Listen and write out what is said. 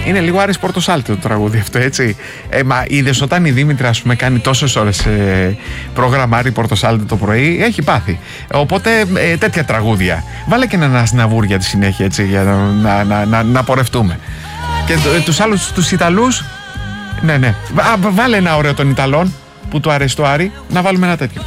Είναι λίγο Άρης Πορτοσάλτε το τραγούδι αυτό, έτσι. Μα είδες όταν η Δήμητρα, ας πούμε, κάνει τόσες ώρες πρόγραμμα Άρη Πορτοσάλτε το πρωί, έχει πάθει. Οπότε τέτοια τραγούδια. Βάλε και ένα Ναυσναβούρ για τη συνέχεια, έτσι, για να πορευτούμε. Και τους άλλους, τους Ιταλούς, ναι. Βάλε ένα ωραίο των Ιταλών που του αρέσει το Άρη, να βάλουμε ένα τέτοιο.